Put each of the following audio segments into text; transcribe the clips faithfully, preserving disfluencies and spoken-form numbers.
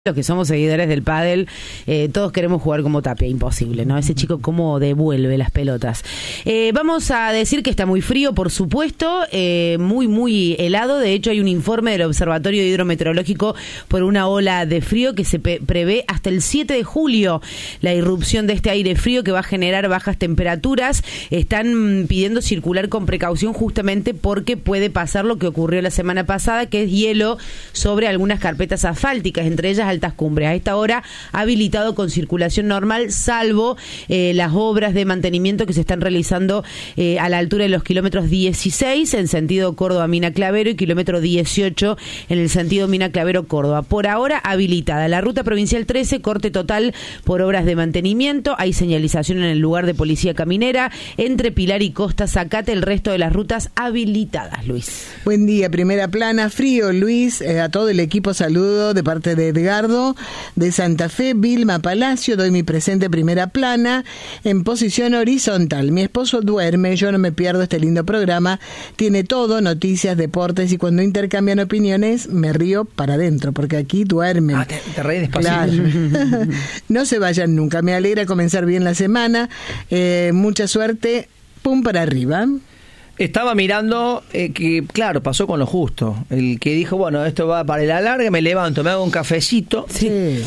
Los que somos seguidores del pádel, eh, todos queremos jugar como Tapia, imposible, ¿no? Ese chico cómo devuelve las pelotas. Eh, vamos a decir que está muy frío, por supuesto, eh, muy, muy helado. De hecho, hay un informe del Observatorio Hidrometeorológico por una ola de frío que se pe- prevé hasta el siete de julio. La irrupción de este aire frío que va a generar bajas temperaturas. Están pidiendo circular con precaución justamente porque puede pasar lo que ocurrió la semana pasada, que es hielo sobre algunas carpetas asfálticas, entre ellas altas cumbres. A esta hora habilitado con circulación normal, salvo eh, las obras de mantenimiento que se están realizando eh, a la altura de los kilómetros dieciséis en sentido Córdoba-Mina Clavero y kilómetro dieciocho en el sentido Mina Clavero-Córdoba. Por ahora habilitada la ruta provincial trece, corte total por obras de mantenimiento. Hay señalización en el lugar de policía caminera entre Pilar y Costa Zacate, el resto de las rutas habilitadas. Luis. Buen día, primera plana, frío, Luis, eh, a todo el equipo saludo de parte de Edgar de Santa Fe. Vilma Palacio, doy mi presente primera plana en posición horizontal. Mi esposo duerme, yo no me pierdo este lindo programa, tiene todo, noticias, deportes, y cuando intercambian opiniones me río para adentro, porque aquí duermen. Ah, te, te reí despacito. Claro. No se vayan nunca, me alegra comenzar bien la semana, eh, mucha suerte, pum para arriba. Estaba mirando eh, que, claro, pasó con lo justo. El que dijo, bueno, esto va para el alargue, me levanto, me hago un cafecito. Sí.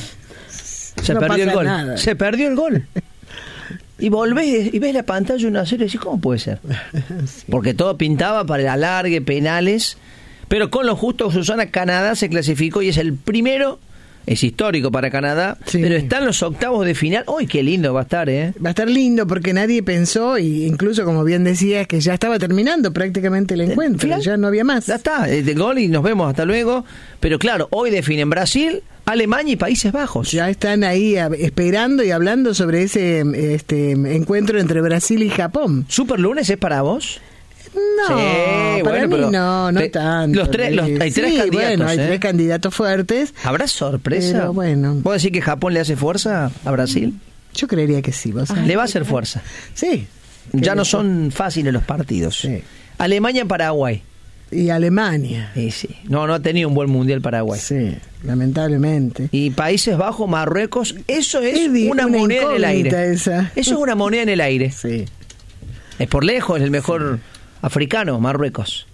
Se No perdió el pasa gol. nada. Se perdió el gol. Y volvés y ves la pantalla de una serie y decís, ¿cómo puede ser? Sí. Porque todo pintaba para el alargue, penales. Pero con lo justo, Susana, Canadá se clasificó y es el primero. Es histórico para Canadá, sí. Pero están los octavos de final. ¡Uy, qué lindo va a estar, eh! Va a estar lindo porque nadie pensó, y incluso como bien decías, que ya estaba terminando prácticamente el encuentro, Final, ya no había más. Ya está, de gol y nos vemos, hasta luego. Pero claro, hoy definen Brasil, Alemania y Países Bajos. Ya están ahí a, esperando y hablando sobre ese este encuentro entre Brasil y Japón. ¿Super lunes es para vos? No, Sí, para bueno, mí pero no, no te- tanto. los tres- los- hay tres sí, candidatos, bueno, hay ¿eh? tres candidatos fuertes. ¿Habrá sorpresa? Pero bueno. ¿Vos decís que Japón le hace fuerza a Brasil? Yo creería que sí, ¿vos sabés? Le va a hacer fuerza. Sí. Ya no Que- son fáciles los partidos. Sí. Alemania-Paraguay. Y Alemania. Sí, sí. No, no ha tenido un buen mundial Paraguay. Sí, lamentablemente. Y Países Bajos, Marruecos, eso es, Es di- una, una moneda en el aire. incógnita esa. Eso es una moneda en el aire. Sí. Es por lejos, es el mejor africano, Marruecos.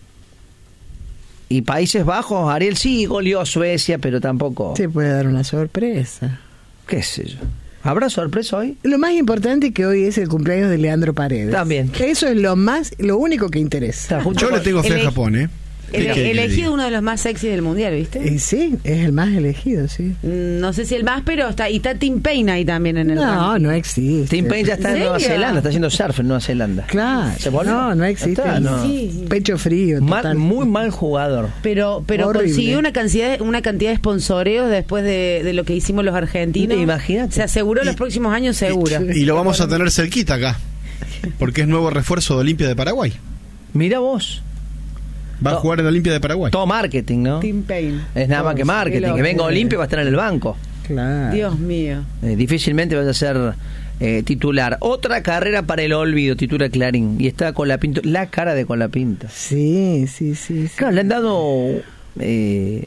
Y Países Bajos, Ariel sí goleó a Suecia, pero tampoco. Se puede dar una sorpresa. ¿Qué sé yo? ¿Habrá sorpresa hoy? Lo más importante es que hoy es el cumpleaños de Leandro Paredes. También. Eso es lo más, lo único que interesa. Está junto Yo con- le tengo fe Ele- a Japón, ¿eh? Ele- ¿Qué quiere que elegido diga? uno de los más sexy del mundial, ¿viste? Y sí, es el más elegido, sí. Mm, No sé si el más, pero está, y está Tim Payne ahí también en el No, ranking. no existe. Tim Payne ya está en ¿En Nueva serio? Zelanda, está haciendo surf en Nueva Zelanda. Claro. ¿Se volvió? No, no existe. Está, no. Sí. Pecho frío. Mal- total. muy mal jugador. Pero, pero Horrible. consiguió una cantidad, una cantidad de sponsoreos después de, de lo que hicimos los argentinos. Imagínate. Se aseguró los próximos años seguro. Y lo vamos a tener cerquita acá, porque es nuevo refuerzo de Olimpia de Paraguay. Mira vos. Va a To- jugar en Olimpia de Paraguay. Todo marketing, ¿no? Tim Payne. Es nada más que Qué marketing. loco. Que venga Olimpia va a estar en el banco. Claro. Dios mío. Eh, difícilmente vaya a ser eh, titular. Otra carrera para el olvido, titula Clarín. Y está Colapinto. La cara de Colapinto. Sí, sí, sí. sí. Claro, le han dado... eh,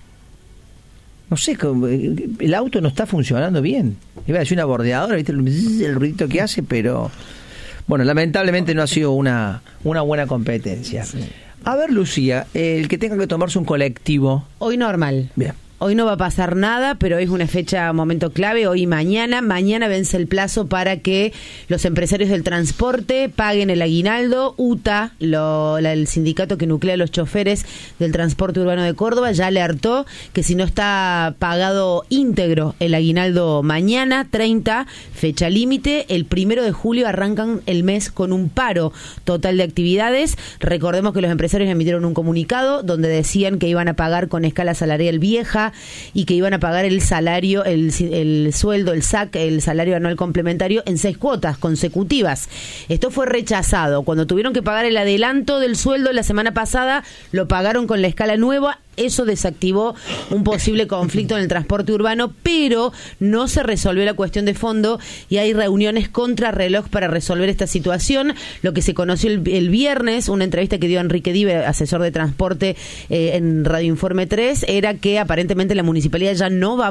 no sé, como, eh, el auto no está funcionando bien. Iba a decir una bordeadora, ¿viste? El, el ruidito que hace, pero... Bueno, lamentablemente no ha sido una, una buena competencia. Sí. A ver, Lucía, el que tenga que tomarse un colectivo... Hoy normal. Bien. Hoy no va a pasar nada, pero hoy es una fecha, momento clave, hoy y mañana. Mañana vence el plazo para que los empresarios del transporte paguen el aguinaldo. U T A, lo, la, el sindicato que nuclea a los choferes del transporte urbano de Córdoba, ya alertó que si no está pagado íntegro el aguinaldo mañana, treinta, fecha límite, el primero de julio arrancan el mes con un paro total de actividades. Recordemos que los empresarios emitieron un comunicado donde decían que iban a pagar con escala salarial vieja y que iban a pagar el salario, el, el sueldo, el S A C, el salario anual complementario en seis cuotas consecutivas. Esto fue rechazado. Cuando tuvieron que pagar el adelanto del sueldo la semana pasada, lo pagaron con la escala nueva Eso desactivó un posible conflicto en el transporte urbano, pero no se resolvió la cuestión de fondo y hay reuniones contrarreloj para resolver esta situación. Lo que se conoció el, el viernes, una entrevista que dio Enrique Dive, asesor de transporte eh, en Radio Informe tres, era que aparentemente la municipalidad ya no va